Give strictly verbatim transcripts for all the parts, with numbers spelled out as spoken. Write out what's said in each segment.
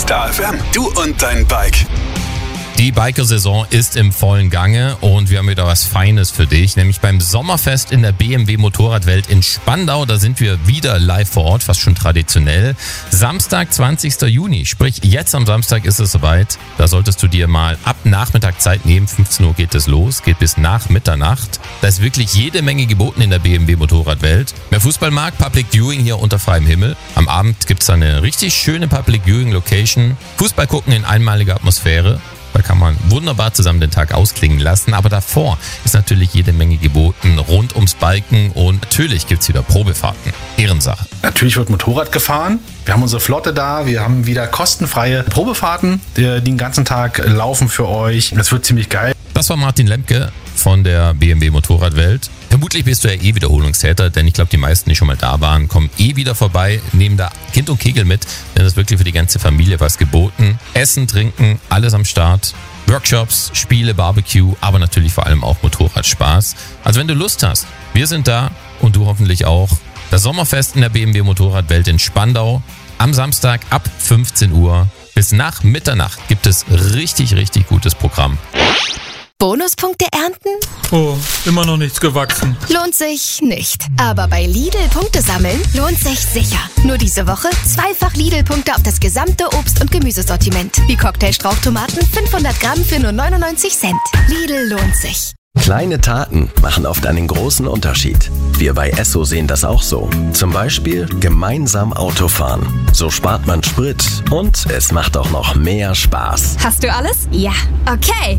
Star F M, du und dein Bike. Die Biker-Saison ist im vollen Gange und wir haben wieder was Feines für dich, nämlich beim Sommerfest in der B M W Motorradwelt in Spandau. Da sind wir wieder live vor Ort, fast schon traditionell. Samstag, zwanzigster Juni, sprich jetzt am Samstag ist es soweit. Da solltest du dir mal ab Nachmittag Zeit nehmen. fünfzehn Uhr geht es los, geht bis nach Mitternacht. Da ist wirklich jede Menge geboten in der B M W Motorradwelt. Wer Fußball mag, Public Viewing hier unter freiem Himmel. Am Abend gibt es eine richtig schöne Public Viewing Location. Fußball gucken in einmaliger Atmosphäre. Da kann man wunderbar zusammen den Tag ausklingen lassen. Aber davor ist natürlich jede Menge geboten rund ums Biken und natürlich gibt's wieder Probefahrten. Ehrensache. Natürlich wird Motorrad gefahren. Wir haben unsere Flotte da. Wir haben wieder kostenfreie Probefahrten, die den ganzen Tag laufen für euch. Das wird ziemlich geil. Das war Martin Lemke von der B M W Motorradwelt. Vermutlich bist du ja eh Wiederholungstäter, denn ich glaube, die meisten, die schon mal da waren, kommen eh wieder vorbei, nehmen da Kind und Kegel mit, denn das ist wirklich für die ganze Familie was geboten. Essen, Trinken, alles am Start. Workshops, Spiele, Barbecue, aber natürlich vor allem auch Motorradspaß. Also wenn du Lust hast, wir sind da und du hoffentlich auch. Das Sommerfest in der B M W Motorradwelt in Spandau am Samstag ab fünfzehn Uhr bis nach Mitternacht gibt es richtig, richtig gutes Programm. Bonuspunkte ernten? Oh, immer noch nichts gewachsen. Lohnt sich nicht. Aber bei Lidl Punkte sammeln lohnt sich sicher. Nur diese Woche zweifach Lidl-Punkte auf das gesamte Obst- und Gemüsesortiment. Wie Cocktailstrauchtomaten fünfhundert Gramm für nur neunundneunzig Cent. Lidl lohnt sich. Kleine Taten machen oft einen großen Unterschied. Wir bei Esso sehen das auch so. Zum Beispiel gemeinsam Autofahren. So spart man Sprit und es macht auch noch mehr Spaß. Hast du alles? Ja. Okay.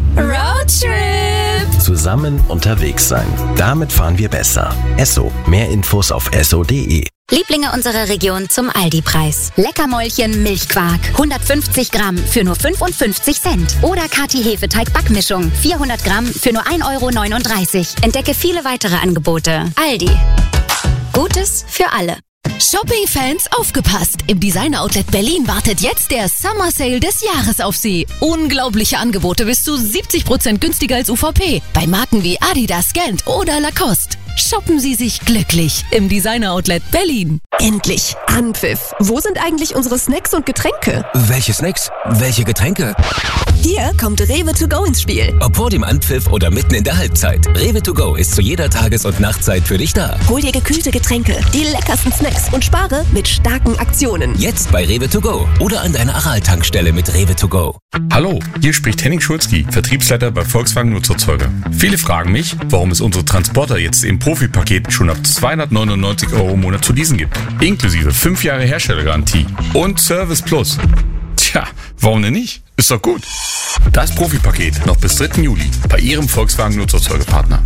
Roadtrip! Zusammen unterwegs sein. Damit fahren wir besser. Esso. Mehr Infos auf esso punkt de. Lieblinge unserer Region zum Aldi-Preis. Leckermäulchen Milchquark, hundertfünfzig Gramm für nur fünfundfünfzig Cent. Oder Kati Hefeteig Backmischung, vierhundert Gramm für nur ein Euro neununddreißig. Entdecke viele weitere Angebote. Aldi. Gutes für alle. Shopping-Fans, aufgepasst! Im Designer-Outlet Berlin wartet jetzt der Summer Sale des Jahres auf Sie. Unglaubliche Angebote bis zu siebzig Prozent günstiger als U V P. Bei Marken wie Adidas, Gant oder Lacoste. Shoppen Sie sich glücklich im Designer-Outlet Berlin. Endlich Anpfiff. Wo sind eigentlich unsere Snacks und Getränke? Welche Snacks? Welche Getränke? Hier kommt Rewe to go ins Spiel. Ob vor dem Anpfiff oder mitten in der Halbzeit. Rewe to go ist zu jeder Tages- und Nachtzeit für dich da. Hol dir gekühlte Getränke, die leckersten Snacks und spare mit starken Aktionen. Jetzt bei Rewe to go oder an deiner Aral-Tankstelle mit Rewe to go. Hallo, hier spricht Henning Schulzki, Vertriebsleiter bei Volkswagen Nutzerzeuger. Viele fragen mich, warum es unsere Transporter jetzt im Profipaket schon ab zweihundertneunundneunzig Euro im Monat zu leasen gibt. Inklusive fünf Jahre Herstellergarantie und Service Plus. Tja, warum denn nicht? Ist doch gut. Das Profipaket noch bis dritten Juli bei Ihrem Volkswagen Nutzerzeugerpartner.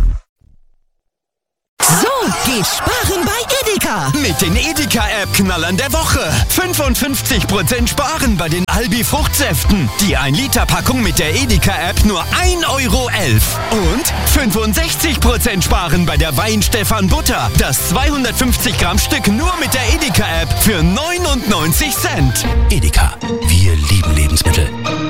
So geht sparen bei Edeka. Mit den Edeka-App-Knallern der Woche. fünfundfünfzig Prozent sparen bei den Albi-Fruchtsäften. Die ein Liter Packung mit der Edeka-App nur ein Euro elf. Und fünfundsechzig Prozent sparen bei der Weinstefan Butter. Das zweihundertfünfzig Gramm Stück nur mit der Edeka-App für neunundneunzig Cent. Edeka. Wir lieben Lebensmittel.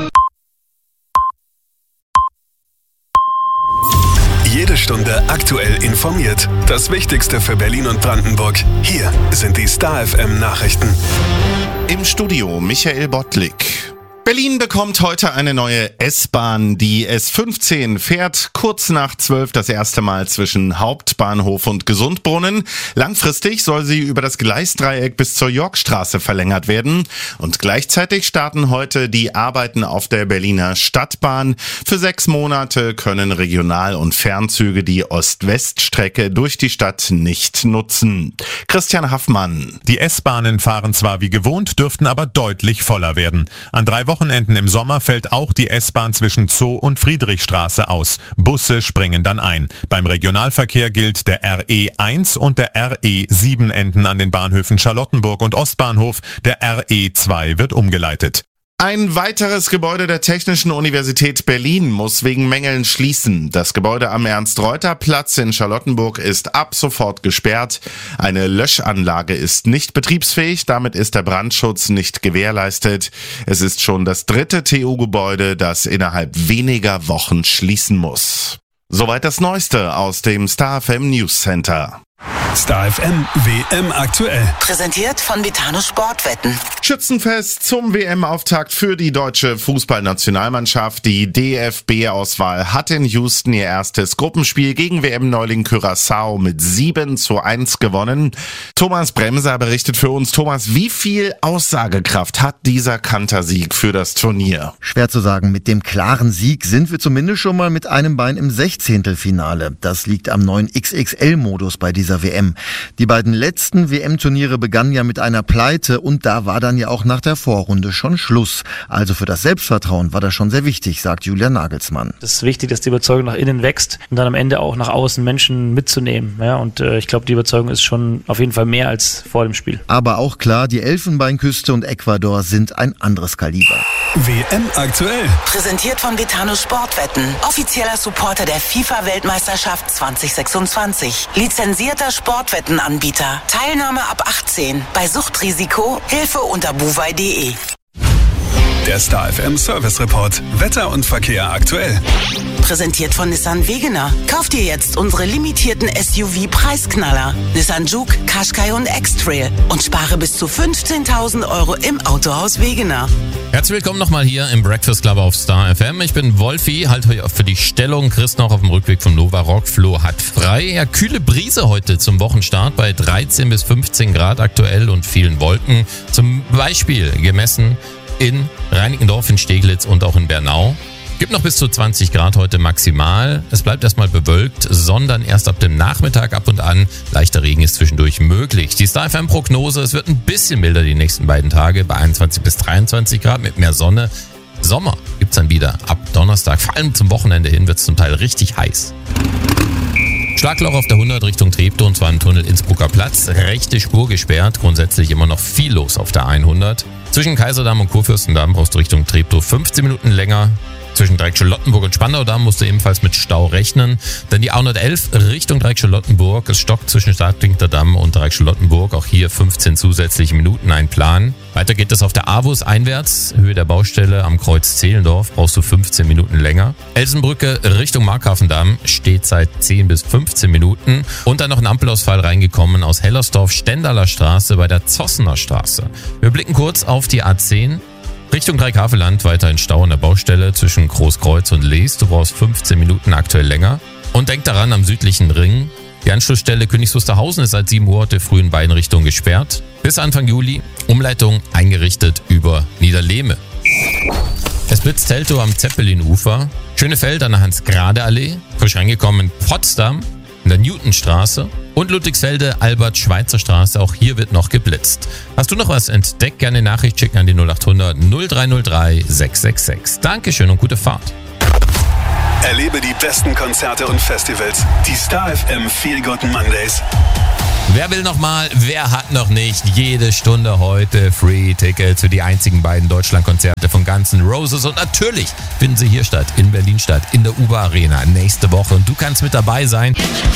Jede Stunde aktuell informiert. Das Wichtigste für Berlin und Brandenburg. Hier sind die Star F M Nachrichten. Im Studio Michael Bottlik. Berlin bekommt heute eine neue S-Bahn. Die S fünfzehn fährt kurz nach zwölf das erste Mal zwischen Hauptbahnhof und Gesundbrunnen. Langfristig soll sie über das Gleisdreieck bis zur Yorkstraße verlängert werden. Und gleichzeitig starten heute die Arbeiten auf der Berliner Stadtbahn. Für sechs Monate können Regional- und Fernzüge die Ost-West-Strecke durch die Stadt nicht nutzen. Christian Haffmann. Die S-Bahnen fahren zwar wie gewohnt, dürften aber deutlich voller werden. An drei Wochenenden im Sommer fällt auch die S-Bahn zwischen Zoo und Friedrichstraße aus. Busse springen dann ein. Beim Regionalverkehr gilt, der R E eins und der R E sieben enden an den Bahnhöfen Charlottenburg und Ostbahnhof. Der R E zwei wird umgeleitet. Ein weiteres Gebäude der Technischen Universität Berlin muss wegen Mängeln schließen. Das Gebäude am Ernst-Reuter-Platz in Charlottenburg ist ab sofort gesperrt. Eine Löschanlage ist nicht betriebsfähig, damit ist der Brandschutz nicht gewährleistet. Es ist schon das dritte T U-Gebäude, das innerhalb weniger Wochen schließen muss. Soweit das Neueste aus dem Star F M News Center. Star F M W M aktuell. Präsentiert von Vitano Sportwetten. Schützenfest zum W M-Auftakt für die deutsche Fußballnationalmannschaft. Die D F B-Auswahl hat in Houston ihr erstes Gruppenspiel gegen W M-Neuling Curaçao mit sieben zu eins gewonnen. Thomas Bremser berichtet für uns. Thomas, wie viel Aussagekraft hat dieser Kantersieg für das Turnier? Schwer zu sagen. Mit dem klaren Sieg sind wir zumindest schon mal mit einem Bein im Sechzehntelfinale. Das liegt am neuen X X L-Modus bei dieser W M. Die beiden letzten W M-Turniere begannen ja mit einer Pleite und da war dann ja auch nach der Vorrunde schon Schluss. Also für das Selbstvertrauen war das schon sehr wichtig, sagt Julian Nagelsmann. Es ist wichtig, dass die Überzeugung nach innen wächst und dann am Ende auch nach außen Menschen mitzunehmen. Ja, und äh, ich glaube, die Überzeugung ist schon auf jeden Fall mehr als vor dem Spiel. Aber auch klar, die Elfenbeinküste und Ecuador sind ein anderes Kaliber. W M aktuell. Präsentiert von Vitano Sportwetten. Offizieller Supporter der FIFA-Weltmeisterschaft zwanzig sechsundzwanzig. Lizenzierter Sportwettenanbieter. Teilnahme ab achtzehn. Bei Suchtrisiko Hilfe unter buwei punkt de. Der Star F M Service Report. Wetter und Verkehr aktuell. Präsentiert von Nissan Wegener. Kauft ihr jetzt unsere limitierten S U V-Preisknaller. Nissan Juke, Qashqai und X-Trail. Und spare bis zu fünfzehntausend Euro im Autohaus Wegener. Herzlich willkommen nochmal hier im Breakfast Club auf Star F M. Ich bin Wolfi, halte euch für die Stellung. Chris noch auf dem Rückweg vom Nova Rock. Flo hat frei. Ja, kühle Brise heute zum Wochenstart bei dreizehn bis fünfzehn Grad aktuell und vielen Wolken. Zum Beispiel gemessen in Reinickendorf, in Steglitz und auch in Bernau. Gibt noch bis zu zwanzig Grad heute maximal. Es bleibt erstmal bewölkt, sondern erst ab dem Nachmittag ab und an. Leichter Regen ist zwischendurch möglich. Die Star F M-Prognose, es wird ein bisschen milder die nächsten beiden Tage bei einundzwanzig bis dreiundzwanzig Grad mit mehr Sonne. Sommer gibt's dann wieder ab Donnerstag. Vor allem zum Wochenende hin wird es zum Teil richtig heiß. Schlagloch auf der hundert Richtung Treptow und zwar im Tunnel Innsbrucker Platz. Rechte Spur gesperrt, grundsätzlich immer noch viel los auf der hundert. Zwischen Kaiserdamm und Kurfürstendamm brauchst du Richtung Treptow fünfzehn Minuten länger. Zwischen Dreieck-Charlottenburg und Spandau-Damm musst du ebenfalls mit Stau rechnen. Dann die A hundertelf Richtung Dreieck-Charlottenburg. Es stockt zwischen Stadtlinkter Damm und Dreieck-Charlottenburg. Auch hier fünfzehn zusätzliche Minuten ein Plan. Weiter geht es auf der A W U S einwärts. Höhe der Baustelle am Kreuz Zehlendorf brauchst du fünfzehn Minuten länger. Elsenbrücke Richtung Markhafendamm steht seit zehn bis fünfzehn Minuten. Und dann noch ein Ampelausfall reingekommen aus Hellersdorf, Stendaler Straße bei der Zossener Straße. Wir blicken kurz auf die A zehn. Richtung Dreihaveland weiter in Stau an der Baustelle zwischen Großkreuz und Lees. Du brauchst fünfzehn Minuten aktuell länger. Und denk daran, am südlichen Ring. Die Anschlussstelle Königs Wusterhausen ist seit sieben Uhr heute früh in beiden Richtungen gesperrt. Bis Anfang Juli. Umleitung eingerichtet über Niederlehme. Es blitzt Teltow am Zeppelin-Ufer. Schönefeld an der Hans-Grade-Allee. Frisch reingekommen in Potsdam, in der Newtonstraße. Und Ludwigsfelde, Albert-Schweitzer-Straße, auch hier wird noch geblitzt. Hast du noch was entdeckt? Gerne Nachricht schicken an die null acht hundert null drei null drei sechs sechs sechs. Dankeschön und gute Fahrt. Erlebe die besten Konzerte und Festivals. Die Star F M Feel Good Mondays. Wer will noch mal, wer hat noch nicht? Jede Stunde heute Free Tickets für die einzigen beiden Deutschlandkonzerte von Guns N' Roses. Und natürlich finden sie hier statt, in Berlin statt, in der U B A Arena nächste Woche. Und du kannst mit dabei sein.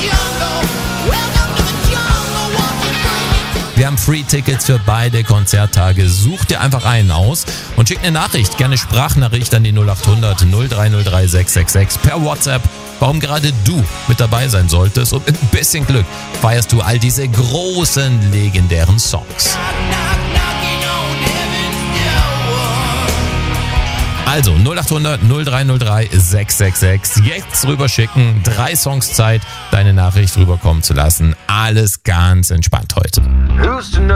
Wir haben Free-Tickets für beide Konzerttage. Such dir einfach einen aus und schick eine Nachricht, gerne Sprachnachricht an die null acht hundert null drei null drei sechs sechs sechs per WhatsApp, warum gerade du mit dabei sein solltest. Und mit ein bisschen Glück feierst du all diese großen, legendären Songs. Also null acht hundert null drei null drei sechs sechs sechs. Jetzt rüberschicken. Drei Songs Zeit, deine Nachricht rüberkommen zu lassen. Alles ganz entspannt heute.